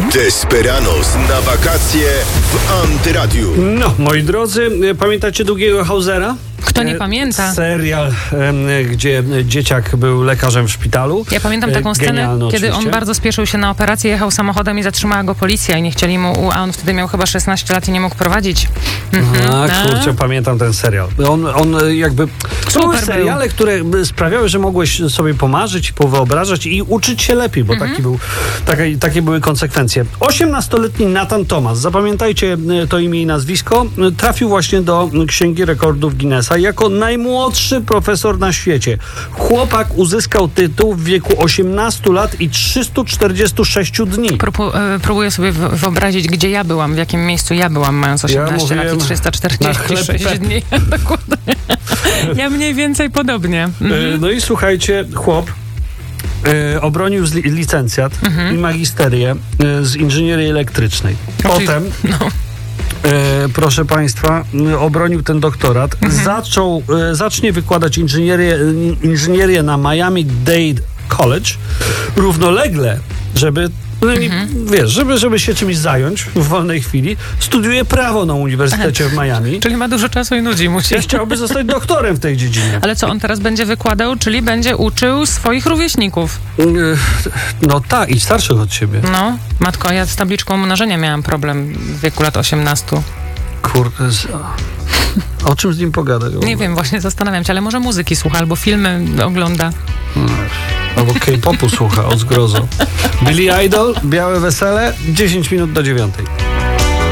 Desperados na wakacje w Antyradiu. No, moi drodzy, pamiętacie Długiego Hausera? Kto nie pamięta? Serial, gdzie dzieciak był lekarzem w szpitalu. Ja pamiętam taką scenę, Genialny kiedy oczywiście. on bardzo spieszył się na operację, jechał samochodem i zatrzymała go policja i nie chcieli mu, a on wtedy miał chyba 16 lat i nie mógł prowadzić. Kurczę, pamiętam ten serial. On jakby... To były seriale, które sprawiały, że mogłeś sobie pomarzyć, powyobrażać i uczyć się lepiej, bo takie były konsekwencje. 18-letni Nathan Thomas, zapamiętajcie to imię i nazwisko, trafił właśnie do Księgi Rekordów Guinnessa jako najmłodszy profesor na świecie. Chłopak uzyskał tytuł w wieku 18 lat i 346 dni. Próbuję sobie wyobrazić, gdzie ja byłam, w jakim miejscu ja byłam, mając 18 lat i 346 dni. Dokładnie. Ja mniej więcej podobnie. No i słuchajcie, chłop obronił licencjat i magisterię z inżynierii elektrycznej. Potem... proszę Państwa, obronił ten doktorat, zacznie wykładać inżynierię na Miami-Dade College, równolegle, żeby żeby się czymś zająć w wolnej chwili, studiuje prawo na Uniwersytecie w Miami. Czyli ma dużo czasu i nudzi mu się. I chciałby zostać doktorem w tej dziedzinie. Ale co on teraz będzie wykładał? Czyli będzie uczył swoich rówieśników. No tak, i starszych od siebie. No, matko, ja z tabliczką mnożenia miałam problem w wieku lat 18. Kurde, o czym z nim pogadać? Nie wiem, właśnie zastanawiam się, ale może muzyki słucha albo filmy ogląda. Albo K-popu słucha, o zgrozo. Billy Idol, Białe Wesele, 10 minut do 9.